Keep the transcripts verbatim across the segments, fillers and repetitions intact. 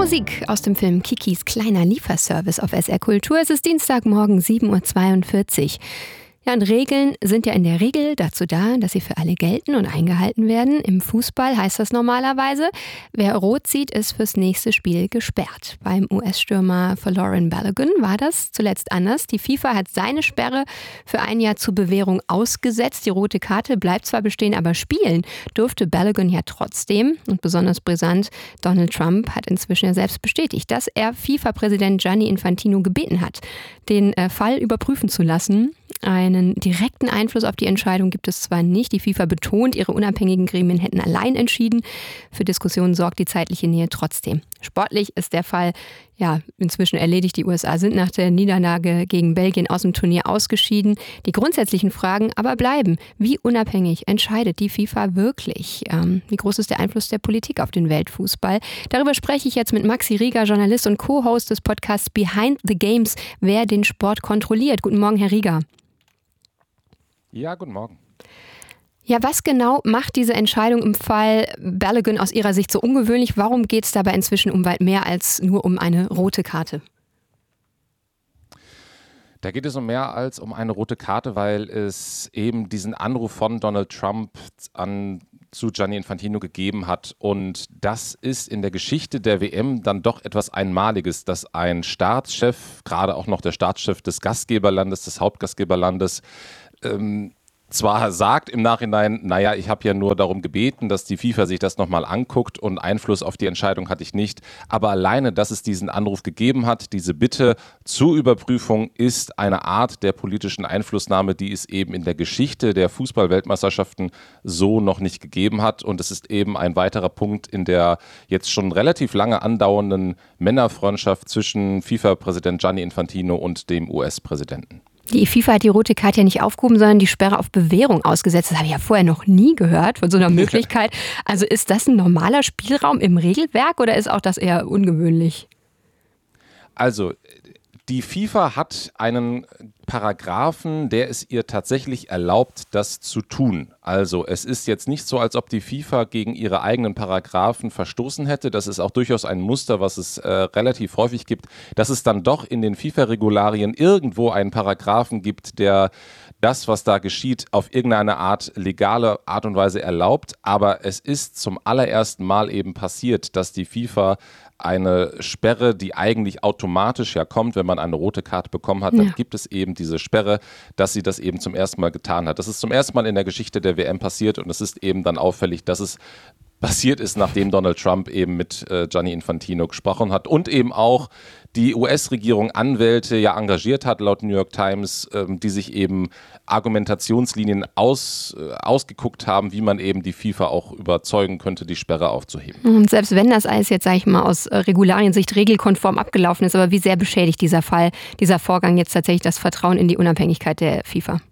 Musik aus dem Film Kikis kleiner Lieferservice auf S R Kultur. Es ist Dienstagmorgen sieben Uhr zweiundvierzig. Ja, und Regeln sind ja in der Regel dazu da, dass sie für alle gelten und eingehalten werden. Im Fußball heißt das normalerweise, wer rot sieht, ist fürs nächste Spiel gesperrt. Beim U S-Stürmer Folarin Balogun war das zuletzt anders. Die FIFA hat seine Sperre für ein Jahr zur Bewährung ausgesetzt. Die rote Karte bleibt zwar bestehen, aber spielen durfte Balogun ja trotzdem. Und besonders brisant, Donald Trump hat inzwischen ja selbst bestätigt, dass er FIFA-Präsident Gianni Infantino gebeten hat, den äh, Fall überprüfen zu lassen. Einen direkten Einfluss auf die Entscheidung gibt es zwar nicht. Die FIFA betont, ihre unabhängigen Gremien hätten allein entschieden. Für Diskussionen sorgt die zeitliche Nähe trotzdem. Sportlich ist der Fall ja inzwischen erledigt. Die U S A sind nach der Niederlage gegen Belgien aus dem Turnier ausgeschieden. Die grundsätzlichen Fragen aber bleiben. Wie unabhängig entscheidet die FIFA wirklich? Ähm, wie groß ist der Einfluss der Politik auf den Weltfußball? Darüber spreche ich jetzt mit Maxi Rieger, Journalist und Co-Host des Podcasts Behind the Games, wer den Sport kontrolliert. Guten Morgen, Herr Rieger. Ja, guten Morgen. Ja, was genau macht diese Entscheidung im Fall Balogun aus Ihrer Sicht so ungewöhnlich? Warum geht es dabei inzwischen um weit mehr als nur um eine rote Karte? Da geht es um mehr als um eine rote Karte, weil es eben diesen Anruf von Donald Trump an zu Gianni Infantino gegeben hat. Und das ist in der Geschichte der W M dann doch etwas Einmaliges, dass ein Staatschef, gerade auch noch der Staatschef des Gastgeberlandes, des Hauptgastgeberlandes, ähm, zwar sagt im Nachhinein, naja, ich habe ja nur darum gebeten, dass die FIFA sich das nochmal anguckt und Einfluss auf die Entscheidung hatte ich nicht. Aber alleine, dass es diesen Anruf gegeben hat, diese Bitte zur Überprüfung, ist eine Art der politischen Einflussnahme, die es eben in der Geschichte der Fußball-Weltmeisterschaften so noch nicht gegeben hat. Und es ist eben ein weiterer Punkt in der jetzt schon relativ lange andauernden Männerfreundschaft zwischen FIFA-Präsident Gianni Infantino und dem U S-Präsidenten. Die FIFA hat die rote Karte ja nicht aufgehoben, sondern die Sperre auf Bewährung ausgesetzt. Das habe ich ja vorher noch nie gehört von so einer Möglichkeit. Also ist das ein normaler Spielraum im Regelwerk oder ist auch das eher ungewöhnlich? Also die FIFA hat einen Paragraphen, der es ihr tatsächlich erlaubt, das zu tun. Also es ist jetzt nicht so, als ob die FIFA gegen ihre eigenen Paragraphen verstoßen hätte. Das ist auch durchaus ein Muster, was es äh, relativ häufig gibt, dass es dann doch in den FIFA-Regularien irgendwo einen Paragraphen gibt, der das, was da geschieht, auf irgendeine Art legale Art und Weise erlaubt. Aber es ist zum allerersten Mal eben passiert, dass die FIFA eine Sperre, die eigentlich automatisch ja kommt, wenn man eine rote Karte bekommen hat, dann ja. gibt es eben diese Sperre, dass sie das eben zum ersten Mal getan hat. Das ist zum ersten Mal in der Geschichte der W M passiert und es ist eben dann auffällig, dass es passiert ist, nachdem Donald Trump eben mit äh, Gianni Infantino gesprochen hat und eben auch die U S-Regierung Anwälte ja engagiert hat, laut New York Times, ähm, die sich eben Argumentationslinien aus, äh, ausgeguckt haben, wie man eben die FIFA auch überzeugen könnte, die Sperre aufzuheben. Und selbst wenn das alles jetzt, sage ich mal, aus Regulariensicht regelkonform abgelaufen ist, aber wie sehr beschädigt dieser Fall, dieser Vorgang jetzt tatsächlich das Vertrauen in die Unabhängigkeit der FIFA?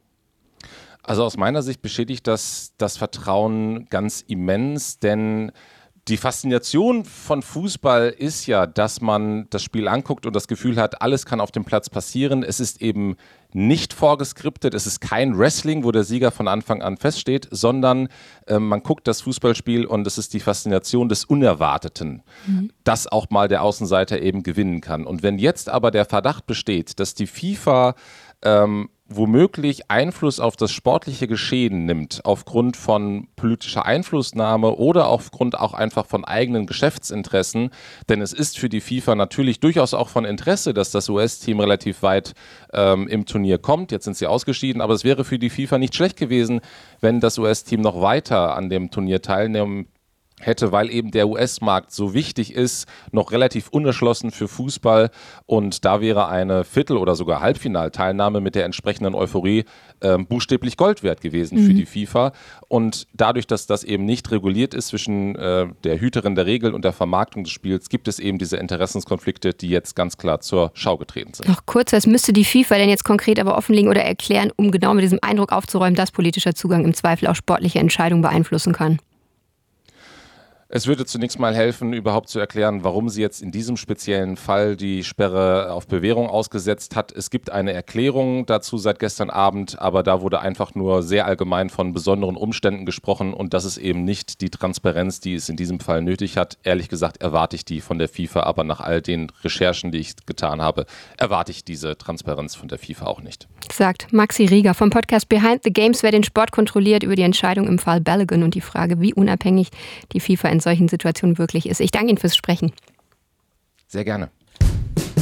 Also aus meiner Sicht beschädigt das das Vertrauen ganz immens, denn die Faszination von Fußball ist ja, dass man das Spiel anguckt und das Gefühl hat, alles kann auf dem Platz passieren. Es ist eben nicht vorgeskriptet, es ist kein Wrestling, wo der Sieger von Anfang an feststeht, sondern äh, man guckt das Fußballspiel und es ist die Faszination des Unerwarteten, mhm. dass auch mal der Außenseiter eben gewinnen kann. Und wenn jetzt aber der Verdacht besteht, dass die FIFA ähm, womöglich Einfluss auf das sportliche Geschehen nimmt, aufgrund von politischer Einflussnahme oder aufgrund auch einfach von eigenen Geschäftsinteressen. Denn es ist für die FIFA natürlich durchaus auch von Interesse, dass das U S-Team relativ weit ähm, im Turnier kommt. Jetzt sind sie ausgeschieden, aber es wäre für die FIFA nicht schlecht gewesen, wenn das U S-Team noch weiter an dem Turnier teilnehmen hätte, weil eben der U S-Markt so wichtig ist, noch relativ unerschlossen für Fußball und da wäre eine Viertel- oder sogar Halbfinalteilnahme mit der entsprechenden Euphorie äh, buchstäblich Gold wert gewesen mhm. für die FIFA und dadurch, dass das eben nicht reguliert ist zwischen äh, der Hüterin der Regel und der Vermarktung des Spiels, gibt es eben diese Interessenskonflikte, die jetzt ganz klar zur Schau getreten sind. Noch kurz, was müsste die FIFA denn jetzt konkret aber offenlegen oder erklären, um genau mit diesem Eindruck aufzuräumen, dass politischer Zugang im Zweifel auch sportliche Entscheidungen beeinflussen kann? Es würde zunächst mal helfen, überhaupt zu erklären, warum sie jetzt in diesem speziellen Fall die Sperre auf Bewährung ausgesetzt hat. Es gibt eine Erklärung dazu seit gestern Abend, aber da wurde einfach nur sehr allgemein von besonderen Umständen gesprochen und das ist eben nicht die Transparenz, die es in diesem Fall nötig hat. Ehrlich gesagt erwarte ich die von der FIFA, aber nach all den Recherchen, die ich getan habe, erwarte ich diese Transparenz von der FIFA auch nicht. Sagt Maxi Rieger vom Podcast Behind the Games, wer den Sport kontrolliert, über die Entscheidung im Fall Balogun und die Frage, wie unabhängig die FIFA in solchen Situationen wirklich ist. Ich danke Ihnen fürs Sprechen. Sehr gerne.